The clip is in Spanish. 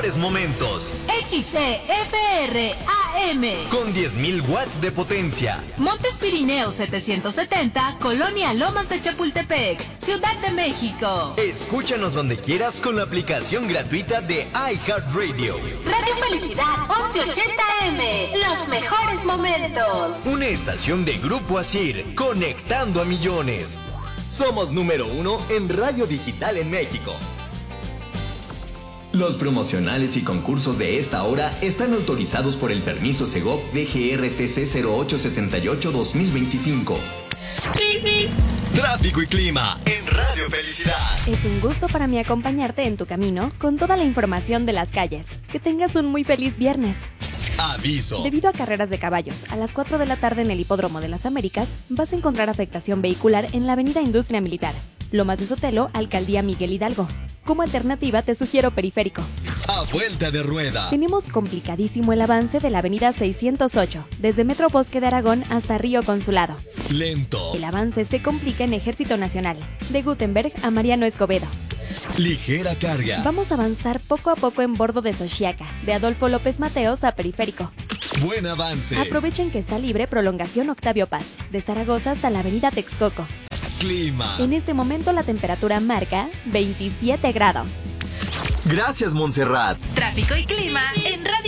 mejores momentos. XCFR AM. Con 10.000 watts de potencia. Montes Pirineos 770, Colonia Lomas de Chapultepec, Ciudad de México. Escúchanos donde quieras con la aplicación gratuita de iHeartRadio. Radio Felicidad 1180M. Los mejores momentos. Una estación de Grupo Asir, conectando a millones. Somos número 1 en radio digital en México. Los promocionales y concursos de esta hora están autorizados por el permiso Segov DGRTC 0878-2025. Tráfico y clima en Radio Felicidad. Es un gusto para mí acompañarte en tu camino con toda la información de las calles. Que tengas un muy feliz viernes. Aviso. Debido a carreras de caballos, a las 4 de la tarde en el Hipódromo de las Américas, vas a encontrar afectación vehicular en la avenida Industria Militar, Lomas de Sotelo, Alcaldía Miguel Hidalgo. Como alternativa te sugiero Periférico. A vuelta de rueda. Tenemos complicadísimo el avance de la avenida 608, desde Metro Bosque de Aragón hasta Río Consulado. Lento. El avance se complica en Ejército Nacional, de Gutenberg a Mariano Escobedo. Ligera carga. Vamos a avanzar poco a poco en Bordo de Xochiaca, de Adolfo López Mateos a Periférico. Buen avance. Aprovechen que está libre prolongación Octavio Paz, de Zaragoza hasta la avenida Texcoco. Clima. En este momento la temperatura marca 27 grados. Gracias, Montserrat. Tráfico y clima en Radio